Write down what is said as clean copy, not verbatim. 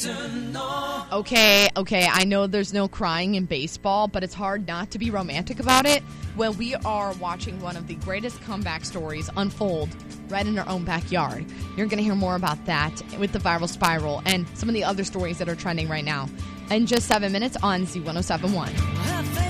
Okay, I know there's no crying in baseball, but it's hard not to be romantic about it when we are watching one of the greatest comeback stories unfold right in our own backyard. You're going to hear more about that with the Viral Spiral and some of the other stories that are trending right now in just 7 minutes on Z1071.